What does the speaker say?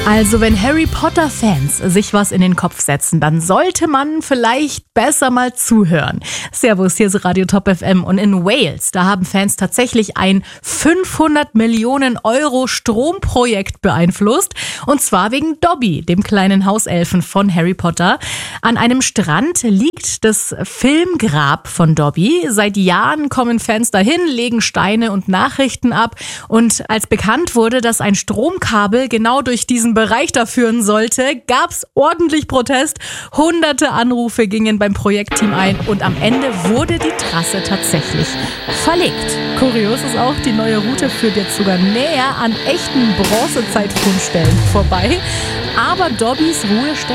Also wenn Harry Potter-Fans sich was in den Kopf setzen, dann sollte man vielleicht besser mal zuhören. Servus, hier ist Radio Top FM und in Wales, da haben Fans tatsächlich ein 500 Millionen Euro Stromprojekt beeinflusst. Und zwar wegen Dobby, dem kleinen Hauselfen von Harry Potter. An einem Strand liegt das Filmgrab von Dobby. Seit Jahren kommen Fans dahin, legen Steine und Nachrichten ab. Und als bekannt wurde, dass ein Stromkabel genau durch diesen Bereich da führen sollte, gab's ordentlich Protest. Hunderte Anrufe gingen beim Projektteam ein und am Ende wurde die Trasse tatsächlich verlegt. Kurios ist auch, die neue Route führt jetzt sogar näher an echten Bronzezeitfundstellen vorbei. Aber Dobbys Ruhestätte